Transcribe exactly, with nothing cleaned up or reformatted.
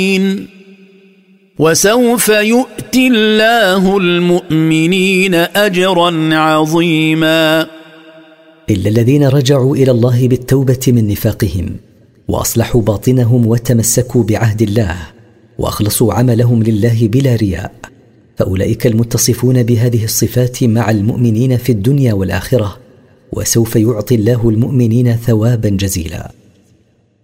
وسوف يؤتي الله المؤمنين أجرا عظيما. إلا الذين رجعوا إلى الله بالتوبة من نفاقهم وأصلحوا باطنهم وتمسكوا بعهد الله وأخلصوا عملهم لله بلا رياء، فأولئك المتصفون بهذه الصفات مع المؤمنين في الدنيا والآخرة، وسوف يعطي الله المؤمنين ثوابا جزيلا.